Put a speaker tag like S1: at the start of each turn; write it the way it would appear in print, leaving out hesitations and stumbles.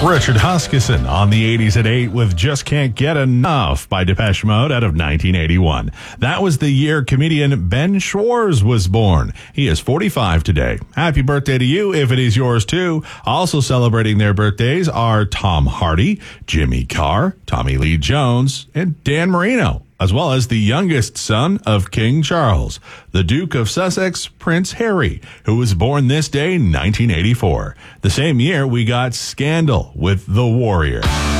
S1: Richard Huskisson on the 80s at 8 with Just Can't Get Enough by Depeche Mode out of 1981. That was the year comedian Ben Schwartz was born. He is 45 today. Happy birthday to you if it is yours too. Also celebrating their birthdays are Tom Hardy, Jimmy Carr, Tommy Lee Jones, and Dan Marino, as well as the youngest son of King Charles, the Duke of Sussex, Prince Harry, who was born this day, 1984. The same year, we got Scandal with The Warrior.